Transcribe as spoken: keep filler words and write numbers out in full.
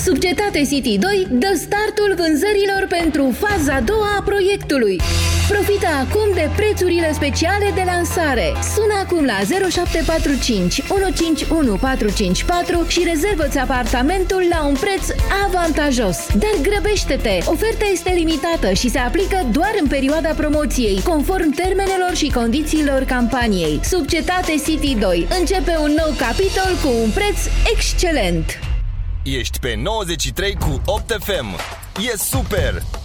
Subcetate City doi dă startul vânzărilor pentru faza a doua a proiectului. Profită acum de prețurile speciale de lansare. Sună acum la zero șapte patru cinci unu cinci unu patru cinci patru și rezervă-ți apartamentul la un preț avantajos. Dar grăbește-te! Oferta este limitată și se aplică doar în perioada promoției, conform termenelor și condițiilor campaniei. Subcetate City doi începe un nou capitol cu un preț excelent. Ești pe nouăzeci și trei cu opt F M. E super!